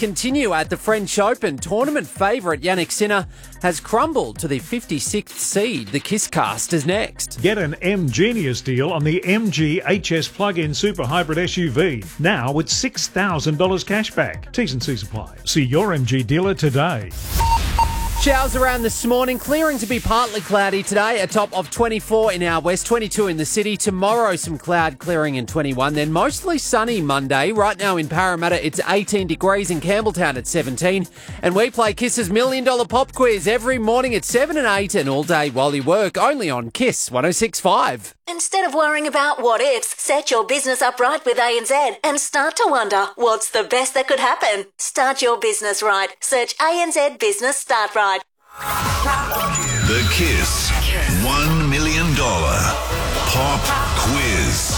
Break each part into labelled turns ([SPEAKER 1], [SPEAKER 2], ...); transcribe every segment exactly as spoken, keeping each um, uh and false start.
[SPEAKER 1] continue at the French Open. Tournament favourite Yannick Sinner has crumbled to the fifty-sixth seed. The KissCast is next.
[SPEAKER 2] Get an M Genius deal on the M G H S plug-in super hybrid S U V. Now with six thousand dollars cashback. T's and C's apply. See your M G dealer today.
[SPEAKER 1] Showers around this morning, clearing to be partly cloudy today, a top of twenty-four in our west, twenty-two in the city. Tomorrow, some cloud clearing in twenty-one, then mostly sunny Monday. Right now in Parramatta, it's eighteen degrees, in Campbelltown at seventeen. And we play Kiss's Million Dollar Pop Quiz every morning at seven and eight and all day while you work, only on Kiss one oh six point five.
[SPEAKER 3] Instead of worrying about what ifs, set your business up right with A N Z and start to wonder what's the best that could happen. Start your business right. Search A N Z Business Start Right.
[SPEAKER 4] The Kiss one million dollars Pop Quiz.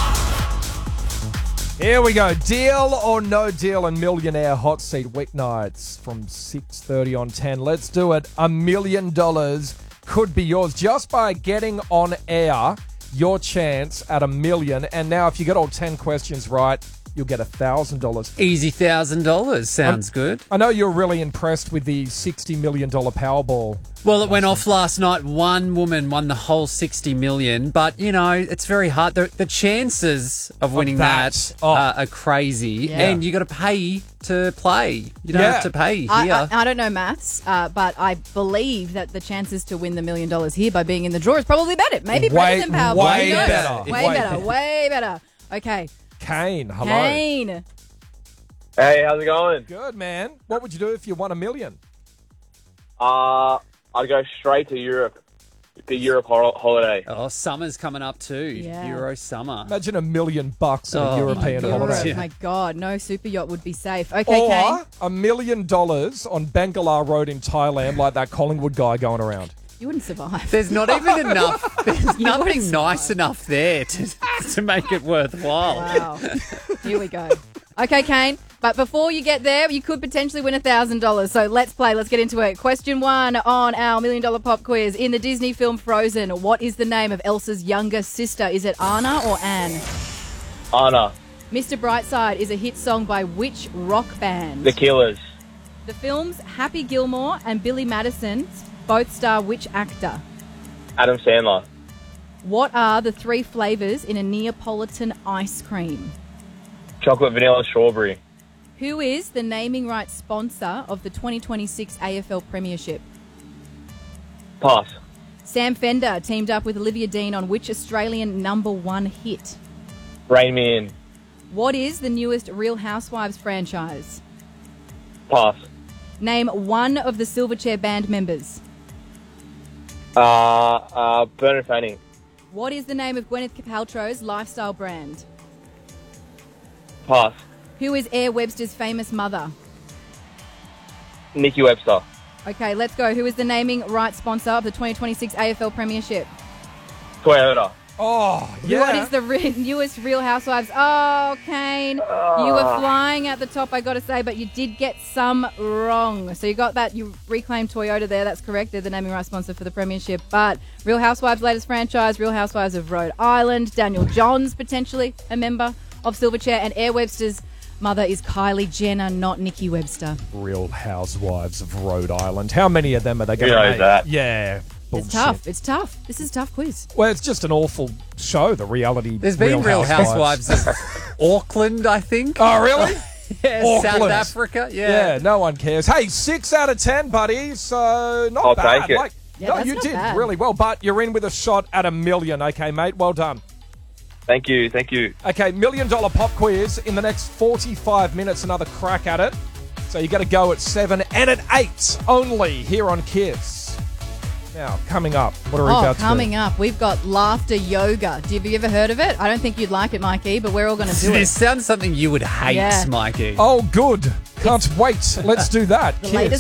[SPEAKER 5] Here we go. Deal or no deal in Millionaire Hot Seat weeknights from six thirty on ten. Let's do it. A million dollars could be yours just by getting on air. Your chance at a million. And now if you get all ten questions right, you'll get one thousand dollars.
[SPEAKER 1] Easy one thousand dollars. Sounds
[SPEAKER 5] I'm,
[SPEAKER 1] good.
[SPEAKER 5] I know you're really impressed with the sixty million dollars Powerball.
[SPEAKER 1] Well, it went off last night. One woman won the whole sixty million dollars. But, you know, it's very hard. The, the chances of winning
[SPEAKER 5] that,
[SPEAKER 1] that,
[SPEAKER 5] oh.
[SPEAKER 1] uh, are crazy.
[SPEAKER 6] Yeah.
[SPEAKER 1] And you got to pay to play. You don't
[SPEAKER 5] Yeah.
[SPEAKER 1] have to pay here.
[SPEAKER 6] I, I, I don't know maths, uh, but I believe that the chances to win the million dollars here by being in the draw is probably better. Maybe
[SPEAKER 5] Way-
[SPEAKER 6] better than Powerball.
[SPEAKER 5] way
[SPEAKER 6] Who knows?
[SPEAKER 5] better.
[SPEAKER 6] Way
[SPEAKER 5] Way
[SPEAKER 6] better.
[SPEAKER 5] better.
[SPEAKER 6] Way better. Okay.
[SPEAKER 5] Kane, hello.
[SPEAKER 6] Kane.
[SPEAKER 7] Hey, how's it going?
[SPEAKER 5] Good, man. What would you do if you won a million?
[SPEAKER 7] Uh, I'd go straight to Europe. The Europe hol- holiday.
[SPEAKER 1] Oh, summer's coming up too.
[SPEAKER 6] Yeah.
[SPEAKER 1] Euro summer.
[SPEAKER 5] Imagine a million bucks on
[SPEAKER 1] Oh,
[SPEAKER 5] a European
[SPEAKER 1] my God.
[SPEAKER 5] holiday.
[SPEAKER 6] Europe. My God, no super yacht would be safe. Okay, Kane.
[SPEAKER 5] Or a million dollars on Bangalore Road in Thailand like that Collingwood guy going around.
[SPEAKER 6] You wouldn't survive.
[SPEAKER 1] There's not even enough. There's
[SPEAKER 6] You
[SPEAKER 1] nothing
[SPEAKER 6] wouldn't
[SPEAKER 1] nice enough there to, to make it worthwhile.
[SPEAKER 6] Wow. Here we go. Okay, Kane. But before you get there, you could potentially win one thousand dollars. So let's play. Let's get into it. Question one on our Million Dollar Pop Quiz. In the Disney film Frozen, what is the name of Elsa's younger sister? Is it Anna or Anne?
[SPEAKER 7] Anna.
[SPEAKER 6] Mister Brightside is a hit song by which rock band?
[SPEAKER 7] The Killers.
[SPEAKER 6] The films Happy Gilmore and Billy Madison both star which actor?
[SPEAKER 7] Adam Sandler.
[SPEAKER 6] What are the three flavours in a Neapolitan ice cream?
[SPEAKER 7] Chocolate, vanilla, strawberry.
[SPEAKER 6] Who is the naming rights sponsor of the twenty twenty-six A F L Premiership?
[SPEAKER 7] Pass.
[SPEAKER 6] Sam Fender teamed up with Olivia Dean on which Australian number one hit?
[SPEAKER 7] Rain Me In.
[SPEAKER 6] What is the newest Real Housewives franchise?
[SPEAKER 7] Pass.
[SPEAKER 6] Name one of the Silverchair band members.
[SPEAKER 7] Uh, uh, Bernard Fanning.
[SPEAKER 6] What is the name of Gwyneth Paltrow's lifestyle brand?
[SPEAKER 7] Pass.
[SPEAKER 6] Who is Air Webster's famous mother?
[SPEAKER 7] Nikki Webster.
[SPEAKER 6] Okay, let's go. Who is the naming rights sponsor of the twenty twenty-six A F L Premiership?
[SPEAKER 7] Toyota.
[SPEAKER 5] Oh, yeah.
[SPEAKER 6] What is the re- newest Real Housewives? Oh, Kane, you were flying at the top, I got to say, but you did get some wrong. So you got that, you reclaimed Toyota there, that's correct. They're the naming rights sponsor for the Premiership. But Real Housewives' latest franchise, Real Housewives of Rhode Island. Daniel Johns, potentially a member of Silverchair. And Air Webster's mother is Kylie Jenner, not Nikki Webster.
[SPEAKER 5] Real Housewives of Rhode Island. How many of them are they going
[SPEAKER 7] Who
[SPEAKER 5] to
[SPEAKER 7] knows
[SPEAKER 5] make?
[SPEAKER 7] that?
[SPEAKER 5] Yeah. Bullshit.
[SPEAKER 6] It's tough. It's tough. This is a tough quiz.
[SPEAKER 5] Well, it's just an awful show, the reality.
[SPEAKER 1] There's been Real Housewives of Auckland, I think.
[SPEAKER 5] Oh, really?
[SPEAKER 1] Yeah,
[SPEAKER 5] Auckland.
[SPEAKER 1] South Africa. Yeah.
[SPEAKER 5] Yeah, no one cares. Hey, six out of ten, buddy. So not
[SPEAKER 7] I'll
[SPEAKER 5] bad.
[SPEAKER 7] take it.
[SPEAKER 5] Like,
[SPEAKER 6] Yeah,
[SPEAKER 5] no,
[SPEAKER 6] that's
[SPEAKER 5] you
[SPEAKER 6] not
[SPEAKER 5] did
[SPEAKER 6] bad.
[SPEAKER 5] really well, but you're in with a shot at a million. Okay, mate. Well done.
[SPEAKER 7] Thank you, thank you.
[SPEAKER 5] Okay, million dollar pop quiz in the next forty-five minutes. Another crack at it. So you got to go at seven and at eight only here on Kiss. Now, coming up, what are we
[SPEAKER 6] Oh,
[SPEAKER 5] about to do?
[SPEAKER 6] coming up, we've got laughter yoga. Have you ever heard of it? I don't think you'd like it, Mikey, but we're all going to do
[SPEAKER 1] This
[SPEAKER 6] it.
[SPEAKER 1] sounds something you would hate,
[SPEAKER 6] Yeah.
[SPEAKER 1] Mikey.
[SPEAKER 5] Oh, good. Can't wait. Let's do that.
[SPEAKER 6] The
[SPEAKER 5] Kiss.
[SPEAKER 6] latest